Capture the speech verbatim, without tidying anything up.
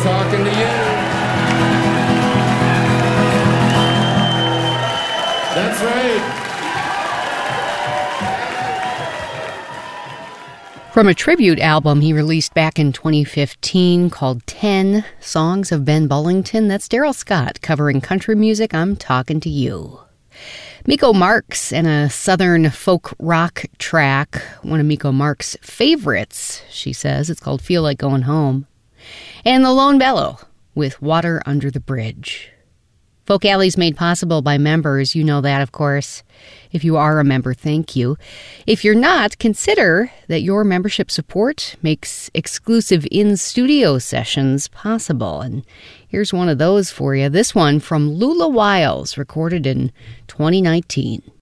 talking to you. That's right. From a tribute album he released back in twenty fifteen called ten Songs of Ben Bullington, that's Daryl Scott covering country music, I'm Talking to You. Miko Marks and a southern folk rock track, one of Miko Marks' favorites, she says. It's called Feel Like Going Home. And The Lone Bellow with Water Under the Bridge. Folk Alley's made possible by members. You know that, of course. If you are a member, thank you. If you're not, consider that your membership support makes exclusive in-studio sessions possible. And here's one of those for you. This one from Lula Wiles, recorded in twenty nineteen.